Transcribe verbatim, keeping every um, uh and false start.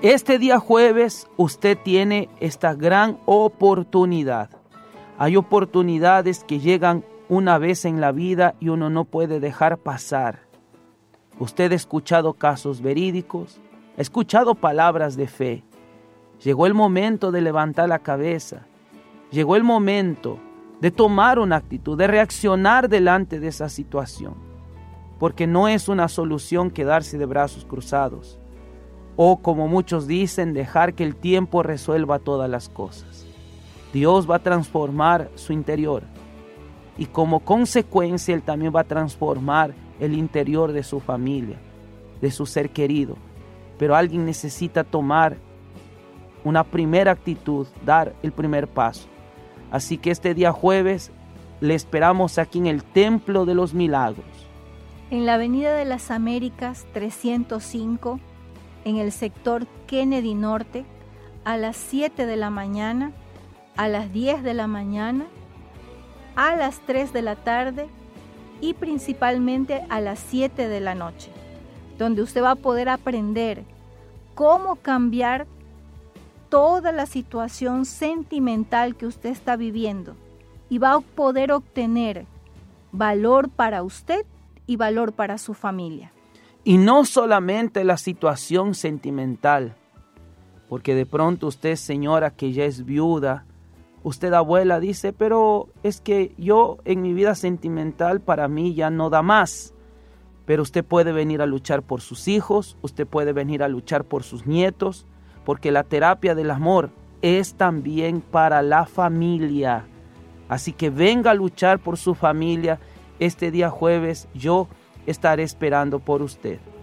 Este día jueves usted tiene esta gran oportunidad. Hay oportunidades que llegan una vez en la vida y uno no puede dejar pasar. Usted ha escuchado casos verídicos, ha escuchado palabras de fe. Llegó el momento de levantar la cabeza. Llegó el momento de tomar una actitud, de reaccionar delante de esa situación. Porque no es una solución quedarse de brazos cruzados. O como muchos dicen, dejar que el tiempo resuelva todas las cosas. Dios va a transformar su interior. Y como consecuencia Él también va a transformar el interior de su familia, de su ser querido. Pero alguien necesita tomar una primera actitud, dar el primer paso. Así que este día jueves le esperamos aquí en el Templo de los Milagros. En la Avenida de las Américas trescientos cinco, en el sector Kennedy Norte, a las siete de la mañana, a las diez de la mañana, a las tres de la tarde y principalmente a las siete de la noche, donde usted va a poder aprender cómo cambiar toda la situación sentimental que usted está viviendo y va a poder obtener valor para usted y valor para su familia. Y no solamente la situación sentimental, porque de pronto usted, señora, que ya es viuda, usted, abuela, dice, pero es que yo en mi vida sentimental para mí ya no da más. Pero usted puede venir a luchar por sus hijos, usted puede venir a luchar por sus nietos, porque la terapia del amor es también para la familia. Así que venga a luchar por su familia. Este día jueves yo estaré esperando por usted.